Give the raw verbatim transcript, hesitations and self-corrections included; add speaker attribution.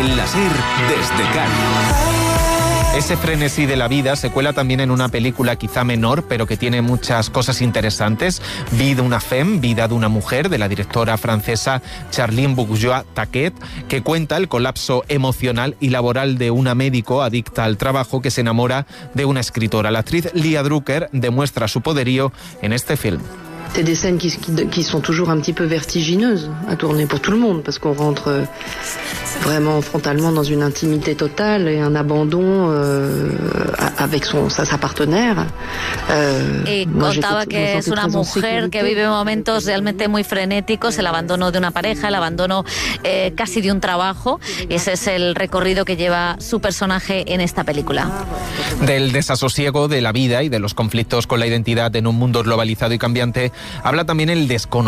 Speaker 1: en la SER desde Cádiz. Ese frenesí de la vida se cuela también en una película quizá menor, pero que tiene muchas cosas interesantes. Vie d'una femme, Vida de una mujer, de la directora francesa Charline Bourgeois-Taquet, que cuenta el colapso emocional y laboral de una médico adicta al trabajo que se enamora de una escritora. La actriz Lia Drucker demuestra su poderío en este film.
Speaker 2: C'est des scènes qui, qui, qui sont toujours un petit peu vertigineuses à tourner pour tout le monde, parce qu'on rentre vraiment frontalement dans une intimité totale et un abandon euh, avec son, sa, sa partenaire.
Speaker 3: Euh, y contaba que es una mujer que vive momentos realmente muy frenéticos, el abandono de una pareja, el abandono eh, casi de un trabajo. Ese es el recorrido que lleva su personaje en esta película.
Speaker 1: Del desasosiego de la vida y de los conflictos con la identidad en un mundo globalizado y cambiante, habla también el desconocimiento